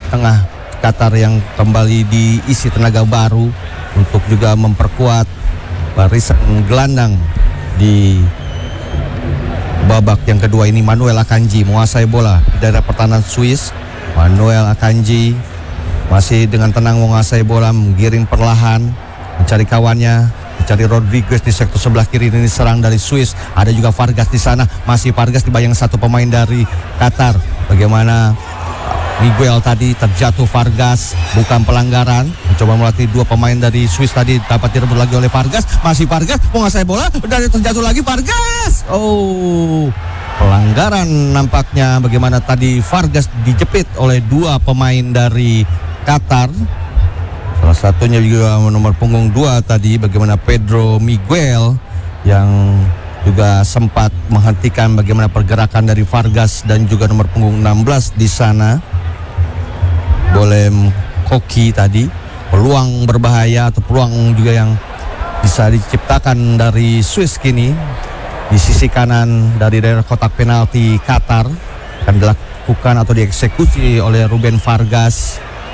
tengah Qatar yang kembali diisi tenaga baru untuk juga memperkuat barisan gelandang di babak yang kedua ini. Manuel Akanji menguasai bola di daerah pertahanan Swiss. Manuel Akanji masih dengan tenang menguasai bola, menggiring perlahan, mencari kawannya, mencari Rodriguez di sektor sebelah kiri. Ini serang dari Swiss. Ada juga Vargas di sana. Masih Vargas dibayang satu pemain dari Qatar. Bagaimana Miguel tadi terjatuh. Vargas bukan pelanggaran, mencoba melatih dua pemain dari Swiss tadi, dapat direbut lagi oleh Vargas. Masih Vargas menguasai bola dan terjatuh lagi Vargas. Pelanggaran nampaknya. Bagaimana tadi Vargas dijepit oleh dua pemain dari Qatar. Salah satunya juga nomor punggung 2 tadi, bagaimana Pedro Miguel yang juga sempat menghentikan bagaimana pergerakan dari Vargas, dan juga nomor punggung 16 di sana Bolem Koki tadi. Peluang berbahaya atau peluang juga yang bisa diciptakan dari Swiss kini di sisi kanan dari daerah kotak penalti Qatar akan dilakukan atau dieksekusi oleh Ruben Vargas.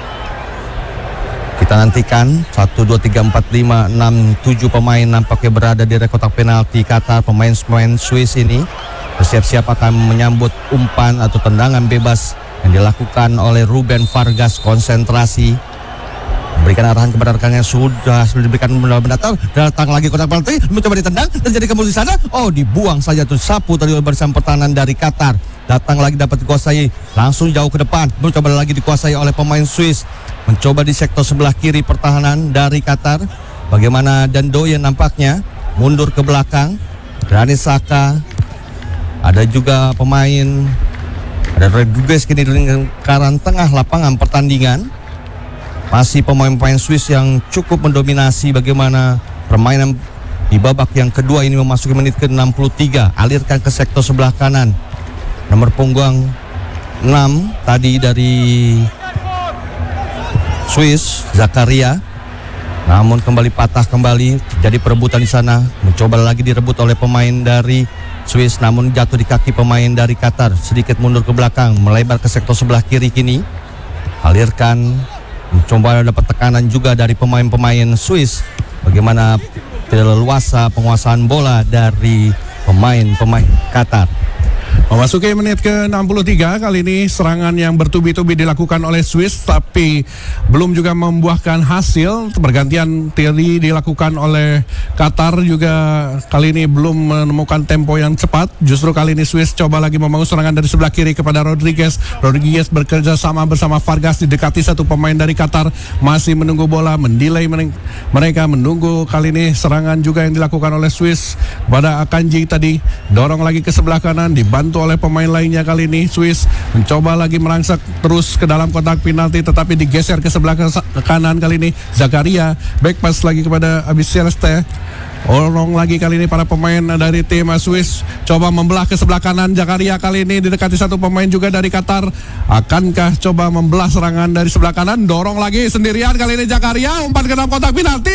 Kita nantikan 1, 2, 3, 4, 5, 6, 7 pemain nampaknya berada di daerah kotak penalti Qatar. Pemain Swiss ini bersiap-siap akan menyambut umpan atau tendangan bebas yang dilakukan oleh Ruben Vargas. Konsentrasi, berikan arahan kepada rekannya, sudah diberikan mendatang, datang lagi kotak penalti, mencoba ditendang, terjadi kembali di sana. Dibuang saja tuh sapu tadi oleh barisan pertahanan dari Qatar. Datang lagi, dapat dikuasai, langsung jauh ke depan, mencoba lagi dikuasai oleh pemain Swiss. Mencoba di sektor sebelah kiri pertahanan dari Qatar. Bagaimana Dandoye nampaknya mundur ke belakang. Granit Xhaka, ada juga pemain, ada Rodriguez kini di lingkaran tengah lapangan pertandingan. Masih pemain-pemain Swiss yang cukup mendominasi bagaimana permainan di babak yang kedua ini memasuki menit ke-63. Alirkan ke sektor sebelah kanan. Nomor punggung 6 tadi dari Swiss, Zakaria. Namun kembali patah kembali. Jadi perebutan di sana. Mencoba lagi direbut oleh pemain dari Swiss, namun jatuh di kaki pemain dari Qatar. Sedikit mundur ke belakang, melebar ke sektor sebelah kiri kini. Alirkan, mencoba dapat tekanan juga dari pemain-pemain Swiss. Bagaimana leluasa penguasaan bola dari pemain-pemain Qatar. Memasuki menit ke-63, kali ini serangan yang bertubi-tubi dilakukan oleh Swiss tapi belum juga membuahkan hasil. Pergantian tadi dilakukan oleh Qatar juga kali ini belum menemukan tempo yang cepat. Justru kali ini Swiss coba lagi membangun serangan dari sebelah kiri kepada Rodriguez. Rodriguez bekerja sama bersama Vargas, didekati satu pemain dari Qatar, masih menunggu bola, mendelay mereka menunggu. Kali ini serangan juga yang dilakukan oleh Swiss pada Akanji tadi, dorong lagi ke sebelah kanan, dibantu oleh pemain lainnya. Kali ini Swiss mencoba lagi merangsak terus ke dalam kotak penalti, tetapi digeser ke sebelah kanan. Kali ini Zakaria back pass lagi kepada Abis Celeste. Orong lagi kali ini para pemain dari tim Swiss coba membelah ke sebelah kanan. Zakaria kali ini didekati satu pemain juga dari Qatar. Akankah coba membelah serangan dari sebelah kanan? Dorong lagi sendirian kali ini Zakaria, umpan ke dalam kotak penalti.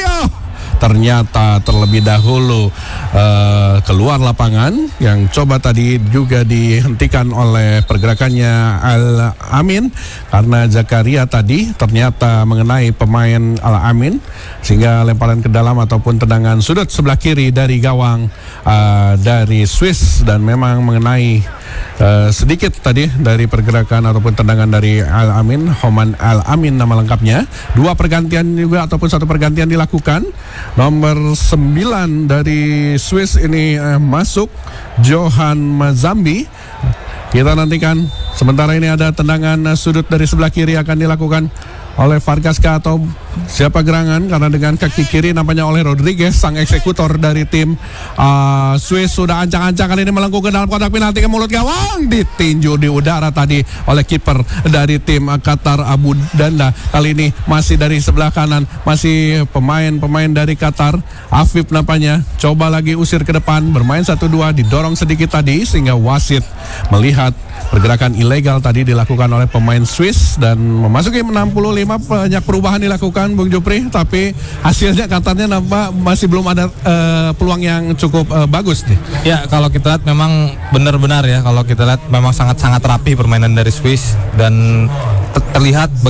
Ternyata terlebih dahulu keluar lapangan, yang coba tadi juga dihentikan oleh pergerakannya Al-Amin karena Zakaria tadi ternyata mengenai pemain Al-Amin sehingga lemparan ke dalam ataupun tendangan sudut sebelah kiri dari gawang dari Swiss, dan memang mengenai sedikit tadi dari pergerakan ataupun tendangan dari Al-Amin. Homan Al-Amin nama lengkapnya. Dua pergantian juga ataupun satu pergantian dilakukan. Nomor 9 dari Swiss ini masuk, Johan Mazambi. Kita nantikan. Sementara ini ada tendangan sudut dari sebelah kiri akan dilakukan oleh Vargas atau siapa gerangan, karena dengan kaki kiri nampaknya oleh Rodriguez, sang eksekutor dari tim Swiss. Sudah ancang-ancang kali ini melengkung ke dalam kotak penalti, ke mulut gawang, ditinju di udara tadi oleh kiper dari tim Qatar, Abu Danda. Kali ini masih dari sebelah kanan, masih pemain dari Qatar. Afif nampaknya coba lagi usir ke depan, bermain 1-2, didorong sedikit tadi sehingga wasit melihat pergerakan ilegal tadi dilakukan oleh pemain Swiss, dan memasuki 65 banyak perubahan dilakukan Bung Jupri, tapi hasilnya katanya nampak masih belum ada peluang yang cukup bagus nih. Ya, kalau kita lihat memang benar-benar ya, kalau kita lihat memang sangat-sangat rapi permainan dari Swiss, dan terlihat